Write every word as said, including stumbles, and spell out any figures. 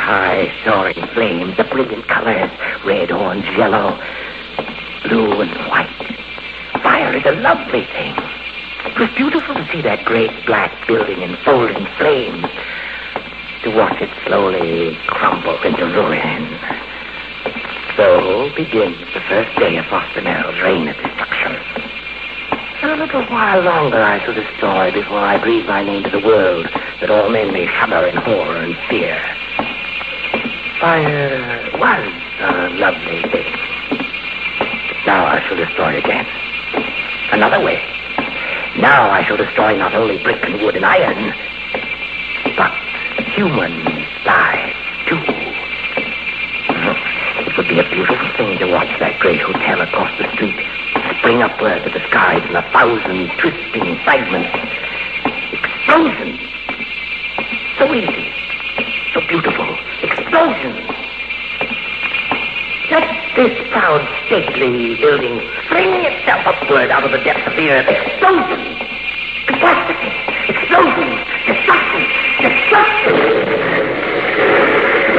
high, soaring flames, the brilliant colors, red, orange, yellow, blue, and white. Fire is a lovely thing. It was beautiful to see that great black building enfolded in flames, to watch it slowly crumble into ruin. So begins the first day of Fostermel's reign of destruction. And a little while longer I shall destroy before I breathe my name to the world, that all men may shudder in horror and fear. Fire was a lovely thing. Now I shall destroy again. Another way. Now I shall destroy not only brick and wood and iron, but human lives, too. It would be a beautiful thing to watch that great hotel across the street spring upward to the skies in a thousand twisting fragments. Explosions! So easy, so beautiful. Explosions! Let this proud, stately building fling itself upward out of the depths of the earth. Explosions! Catastrophe! Explosions! Destruction! Destruction!